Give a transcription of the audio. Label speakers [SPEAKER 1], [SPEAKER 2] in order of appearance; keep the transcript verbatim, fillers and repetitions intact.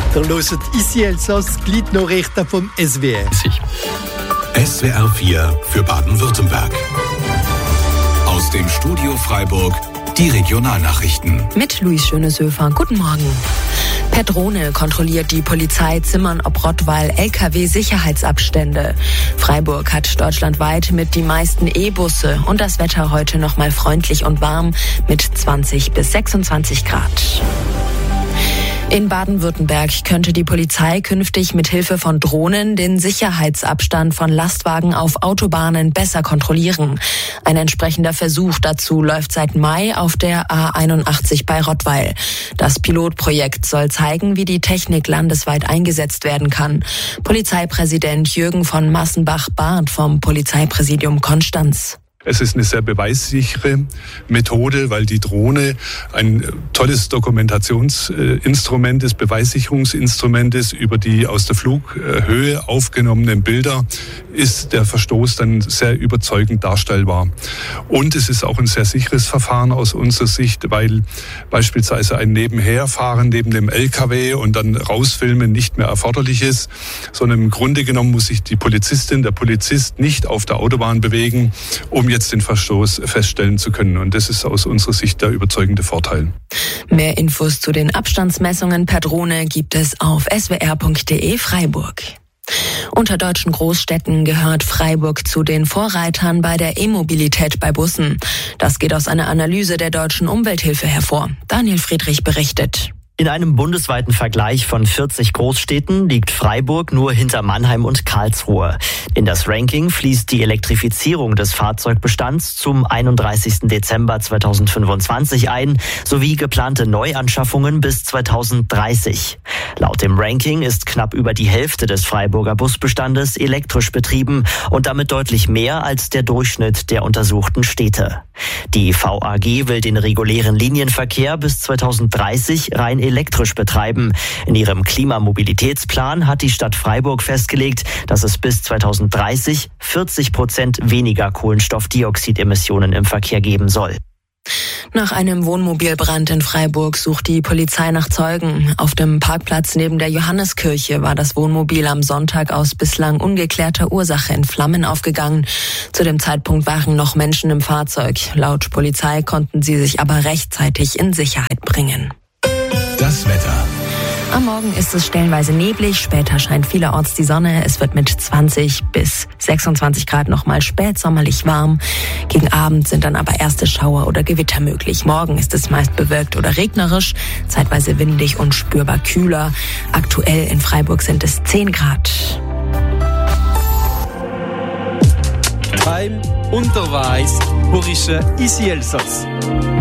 [SPEAKER 1] Der hört «Ici Elsass», die Gliednachrichten vom S W R.
[SPEAKER 2] S W R vier für Baden-Württemberg. Aus dem Studio Freiburg die Regionalnachrichten.
[SPEAKER 3] Mit Luis Schönesöfer. Guten Morgen. Per Drohne kontrolliert die Polizei Zimmern ob Rottweil L K W-Sicherheitsabstände. Freiburg hat deutschlandweit mit die meisten E-Busse und das Wetter heute noch mal freundlich und warm mit zwanzig bis sechsundzwanzig Grad. In Baden-Württemberg könnte die Polizei künftig mit Hilfe von Drohnen den Sicherheitsabstand von Lastwagen auf Autobahnen besser kontrollieren. Ein entsprechender Versuch dazu läuft seit Mai auf der A einundachtzig bei Rottweil. Das Pilotprojekt soll zeigen, wie die Technik landesweit eingesetzt werden kann. Polizeipräsident Jürgen von Massenbach-Barth vom Polizeipräsidium Konstanz.
[SPEAKER 4] Es ist eine sehr beweissichere Methode, weil die Drohne ein tolles Dokumentationsinstrument ist, Beweissicherungsinstrument ist. Über die aus der Flughöhe aufgenommenen Bilder ist der Verstoß dann sehr überzeugend darstellbar. Und es ist auch ein sehr sicheres Verfahren aus unserer Sicht, weil beispielsweise ein Nebenherfahren neben dem L K W und dann rausfilmen nicht mehr erforderlich ist, sondern im Grunde genommen muss sich die Polizistin, der Polizist nicht auf der Autobahn bewegen, um jetzt den Verstoß feststellen zu können. Und das ist aus unserer Sicht der überzeugende Vorteil.
[SPEAKER 3] Mehr Infos zu den Abstandsmessungen per Drohne gibt es auf s w r punkt d e Freiburg. Unter deutschen Großstädten gehört Freiburg zu den Vorreitern bei der E-Mobilität bei Bussen. Das geht aus einer Analyse der Deutschen Umwelthilfe hervor. Daniel Friedrich berichtet.
[SPEAKER 5] In einem bundesweiten Vergleich von vierzig Großstädten liegt Freiburg nur hinter Mannheim und Karlsruhe. In das Ranking fließt die Elektrifizierung des Fahrzeugbestands zum einunddreißigsten Dezember zweitausendfünfundzwanzig ein, sowie geplante Neuanschaffungen bis zweitausenddreißig. Laut dem Ranking ist knapp über die Hälfte des Freiburger Busbestandes elektrisch betrieben und damit deutlich mehr als der Durchschnitt der untersuchten Städte. Die V A G will den regulären Linienverkehr bis zweitausenddreißig rein elektrisch betreiben. In ihrem Klimamobilitätsplan hat die Stadt Freiburg festgelegt, dass es bis zweitausenddreißig vierzig Prozent weniger Kohlenstoffdioxidemissionen im Verkehr geben soll.
[SPEAKER 3] Nach einem Wohnmobilbrand in Freiburg sucht die Polizei nach Zeugen. Auf dem Parkplatz neben der Johanneskirche war das Wohnmobil am Sonntag aus bislang ungeklärter Ursache in Flammen aufgegangen. Zu dem Zeitpunkt waren noch Menschen im Fahrzeug. Laut Polizei konnten sie sich aber rechtzeitig in Sicherheit bringen.
[SPEAKER 2] Das Wetter.
[SPEAKER 3] Am Morgen ist es stellenweise neblig, später scheint vielerorts die Sonne. Es wird mit zwanzig bis sechsundzwanzig Grad nochmal spätsommerlich warm. Gegen Abend sind dann aber erste Schauer oder Gewitter möglich. Morgen ist es meist bewölkt oder regnerisch, zeitweise windig und spürbar kühler. Aktuell in Freiburg sind es zehn Grad.
[SPEAKER 1] Beim Unterweis Horische «Ici Elsass».